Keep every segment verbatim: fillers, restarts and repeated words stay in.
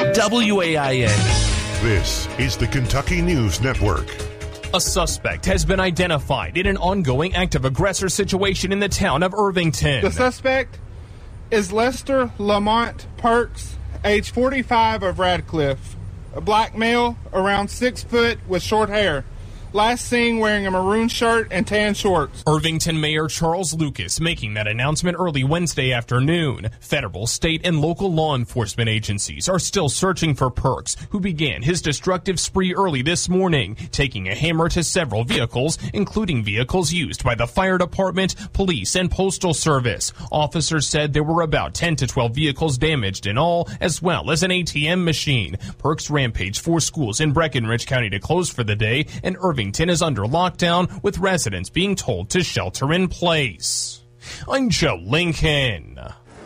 W A I N. This is the Kentucky News Network. A suspect has been identified in an ongoing active aggressor situation in the town of Irvington. The suspect is Lester Lamont Perks, age forty-five, of Radcliffe. A black male, around six foot, with short hair. Last seen wearing a maroon shirt and tan shorts. Irvington Mayor Charles Lucas making that announcement early Wednesday afternoon. Federal, state, and local law enforcement agencies are still searching for Perks, who began his destructive spree early this morning, taking a hammer to several vehicles, including vehicles used by the fire department, police, and postal service. Officers said there were about ten to twelve vehicles damaged in all, as well as an A T M machine. Perks rampaged four schools in Breckinridge County to close for the day, and Irvington Irvington is under lockdown, with residents being told to shelter in place. I'm Joe Lincoln.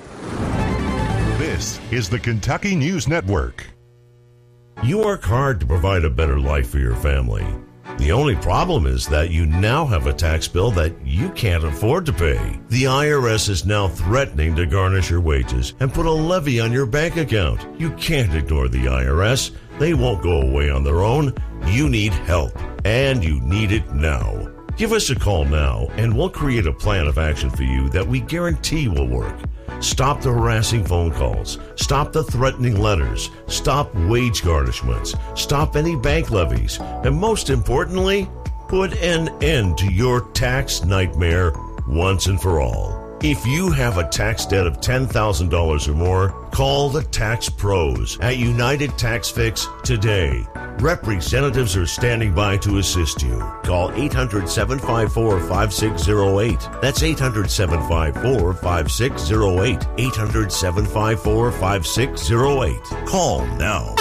This is the Kentucky News Network. You work hard to provide a better life for your family. The only problem is that you now have a tax bill that you can't afford to pay. The I R S is now threatening to garnish your wages and put a levy on your bank account. You can't ignore the I R S. They won't go away on their own. You need help, and you need it now. Give us a call now, and we'll create a plan of action for you that we guarantee will work. Stop the harassing phone calls. Stop the threatening letters. Stop wage garnishments. Stop any bank levies. And most importantly, put an end to your tax nightmare once and for all. If you have a tax debt of ten thousand dollars or more, call the Tax Pros at United Tax Fix today. Representatives are standing by to assist you. Call eight hundred, seven five four, five six zero eight. That's eight hundred, seven five four, five six zero eight. eight hundred, seven five four, five six zero eight. Call now.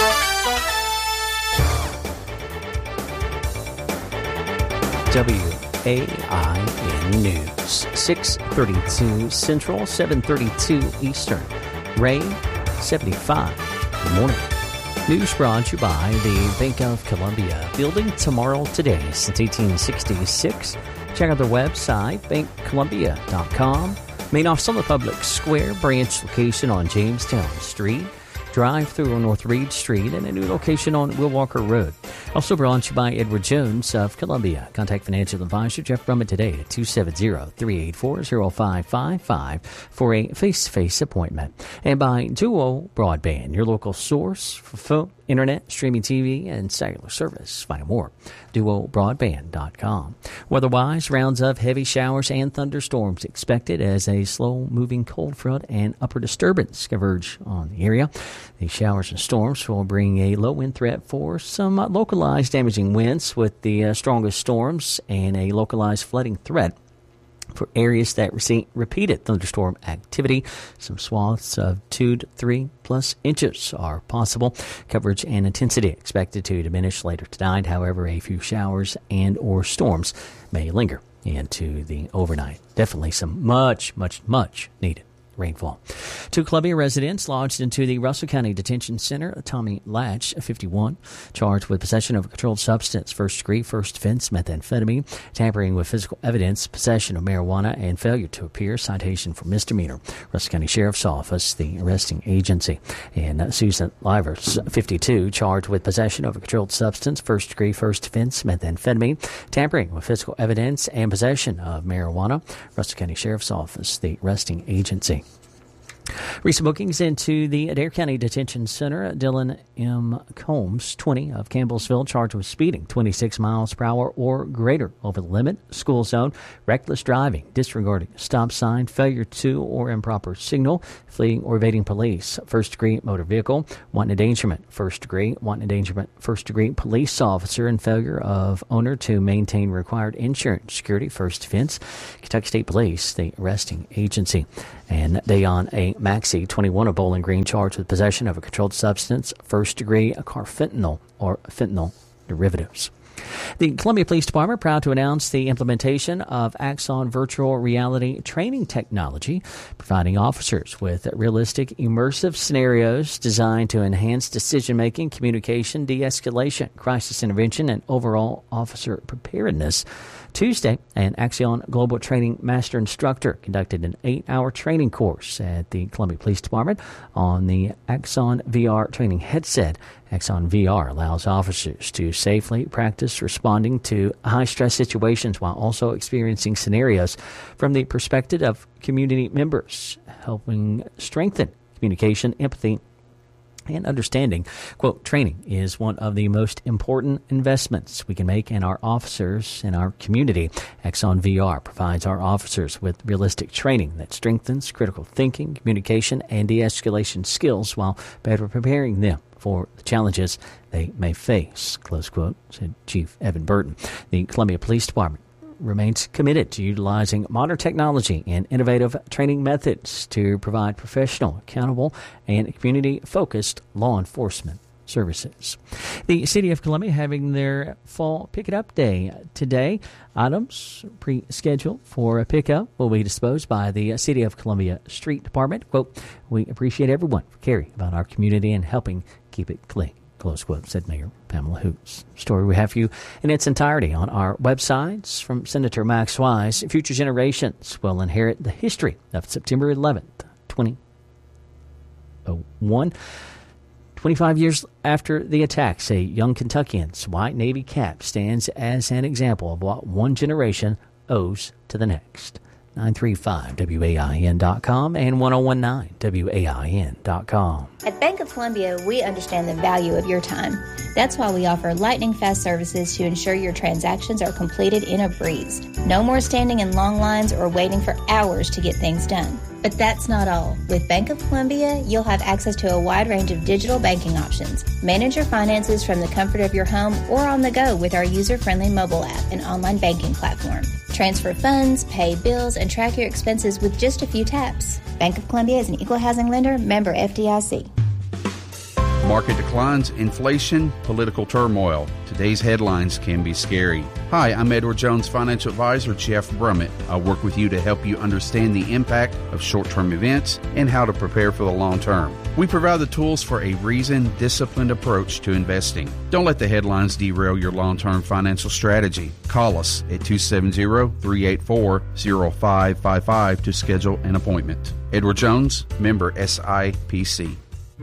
W A I N News, six thirty-two Central, seven thirty-two Eastern. Rain, seventy-five. Good morning. News brought to you by the Bank of Columbia. Building tomorrow today since eighteen sixty-six. Check out their website, bank columbia dot com. Main office on the Public Square, branch location on Jamestown Street. Drive through on North Reed Street, and a new location on Will Walker Road. Also brought to you by Edward Jones of Columbia. Contact financial advisor Jeff Brummett today at two seven zero, three eight four, zero five five five for a face-to-face appointment. And by Duo Broadband, your local source for phone, internet, streaming T V, and cellular service. Find out more. duo broadband dot com. Weather-wise, rounds of heavy showers and thunderstorms expected as a slow-moving cold front and upper disturbance converge on the area. These showers and storms will bring a low-wind threat for some uh, localized damaging winds with the uh, strongest storms and a localized flooding threat for areas that receive repeated thunderstorm activity. Some swaths of two to three plus inches are possible. Coverage and intensity expected to diminish later tonight. However, a few showers and or storms may linger into the overnight. Definitely some much, much, much needed rainfall. Two Columbia residents lodged into the Russell County Detention Center. Tommy Latch, fifty-one, charged with possession of a controlled substance, first degree, first offense, methamphetamine, tampering with physical evidence, possession of marijuana, and failure to appear. Citation for misdemeanor. Russell County Sheriff's Office, the arresting agency. And uh, Susan Livers, fifty-two, charged with possession of a controlled substance, first degree, first offense, methamphetamine, tampering with physical evidence, and possession of marijuana. Russell County Sheriff's Office, the arresting agency. Recent bookings into the Adair County Detention Center. Dylan M. Combs, twenty, of Campbellsville, charged with speeding twenty-six miles per hour or greater over the limit, school zone, reckless driving, disregarding a stop sign, failure to or improper signal, fleeing or evading police, first degree motor vehicle, wanton endangerment, first degree, wanton endangerment, first degree police officer, and failure of owner to maintain required insurance security, first offense. Kentucky State Police, the arresting agency. And Dayon A. Maxey, twenty-one, of Bowling Green, charged with possession of a controlled substance, first degree carfentanil or fentanyl derivatives. The Columbia Police Department proud to announce the implementation of Axon virtual reality training technology, providing officers with realistic, immersive scenarios designed to enhance decision-making, communication, de-escalation, crisis intervention, and overall officer preparedness. Tuesday, an Axon Global Training Master Instructor conducted an eight-hour training course at the Columbia Police Department on the Axon V R training headset. Axon V R allows officers to safely practice responding to high-stress situations while also experiencing scenarios from the perspective of community members, helping strengthen communication, empathy, and understanding. Quote, training is one of the most important investments we can make in our officers and our community. Axon V R provides our officers with realistic training that strengthens critical thinking, communication, and de-escalation skills while better preparing them for the challenges they may face, close quote, said Chief Evan Burton. The Columbia Police Department remains committed to utilizing modern technology and innovative training methods to provide professional, accountable, and community-focused law enforcement services. The City of Columbia having their fall pick-it-up day today. Items pre-scheduled for a pickup will be disposed by the City of Columbia Street Department. Quote, we appreciate everyone for caring about our community and helping keep it clean. Close quote, said Mayor Pamela Hoots. Story we have for you in its entirety on our websites from Senator Max Wise. Future generations will inherit the history of September eleventh, twenty oh one. twenty-five years after the attacks, a young Kentuckian's white Navy cap stands as an example of what one generation owes to the next. nine three five W A I N dot com and one oh one nine W A I N dot com. At Bank of Columbia, we understand the value of your time. That's why we offer lightning-fast services to ensure your transactions are completed in a breeze. No more standing in long lines or waiting for hours to get things done. But that's not all. With Bank of Columbia, you'll have access to a wide range of digital banking options. Manage your finances from the comfort of your home or on the go with our user-friendly mobile app and online banking platform. Transfer funds, pay bills, and track your expenses with just a few taps. Bank of Columbia is an equal housing lender, member F D I C. Market declines, inflation, political turmoil. Today's headlines can be scary. Hi, I'm Edward Jones financial advisor Jeff Brummett. I'll work with you to help you understand the impact of short-term events and how to prepare for the long term. We provide the tools for a reasoned, disciplined approach to investing. Don't let the headlines derail your long-term financial strategy. Call us at two seven zero, three eight four, zero five five five to schedule an appointment. Edward Jones, member S I P C.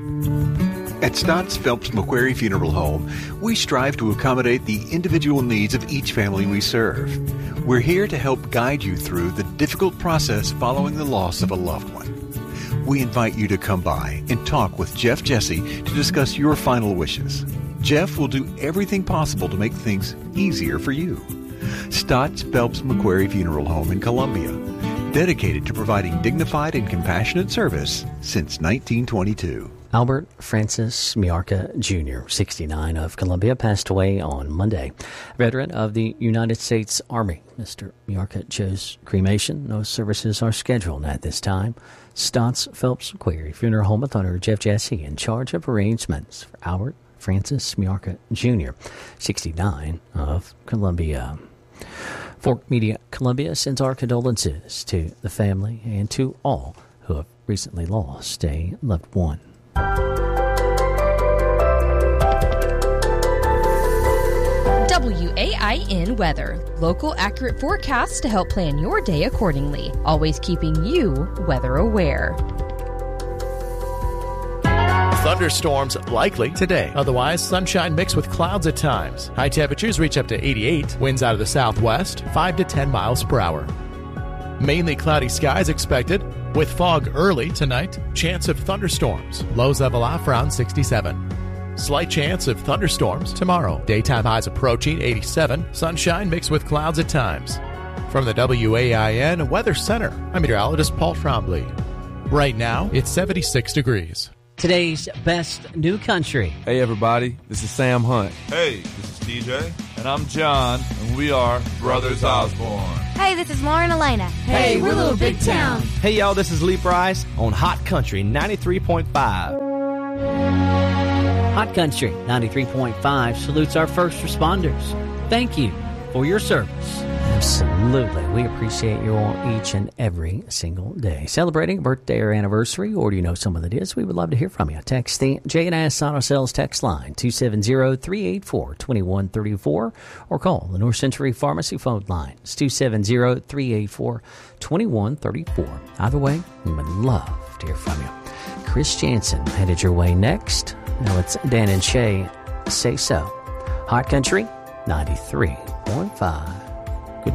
At Stotts Phelps McQuarrie Funeral Home, we strive to accommodate the individual needs of each family we serve. We're here to help guide you through the difficult process following the loss of a loved one. We invite you to come by and talk with Jeff Jesse to discuss your final wishes. Jeff will do everything possible to make things easier for you. Stotts Phelps McQuarrie Funeral Home in Columbia, dedicated to providing dignified and compassionate service since nineteen twenty-two. Albert Francis Miarca Junior, sixty-nine, of Columbia, passed away on Monday. Veteran of the United States Army, Mister Miarca chose cremation. No services are scheduled at this time. Stotts Phelps McQuarrie Funeral Home with owner Jeff Jesse in charge of arrangements for Albert Francis Miarca Junior, sixty-nine, of Columbia. Fork Media Columbia sends our condolences to the family and to all who have recently lost a loved one. W A I N weather. Local accurate forecasts to help plan your day accordingly. Always keeping you weather aware. Thunderstorms likely today. Otherwise, sunshine mixed with clouds at times. High temperatures reach up to eighty-eight. Winds out of the southwest, five to ten miles per hour. Mainly cloudy skies expected, with fog early tonight. Chance of thunderstorms. Lows level off around sixty-seven. Slight chance of thunderstorms tomorrow. Daytime highs approaching eighty-seven. Sunshine mixed with clouds at times. From the W A I N Weather Center, I'm meteorologist Paul Trombley. Right now, it's seventy-six degrees. Today's best new country. Hey everybody, this is Sam Hunt. Hey, this is T J. And I'm John, and we are Brothers Osborne. Hey, this is Lauren Elena. Hey, we're Little Big Town. Hey y'all, this is Lee Price on Hot Country ninety-three point five. Hot Country ninety-three point five salutes our first responders. thank you for your service. Absolutely. We appreciate you all each and every single day. Celebrating a birthday or anniversary, or do you know someone that is? We would love to hear from you. Text the J and S Auto Sales text line, two seven zero, three eight four, two one three four, or call the North Century Pharmacy phone line. It's two seven zero, three eight four, two one three four. Either way, we would love to hear from you. Chris Jansen headed your way next. Now it's Dan and Shay Say So. Hot Country ninety-three point five.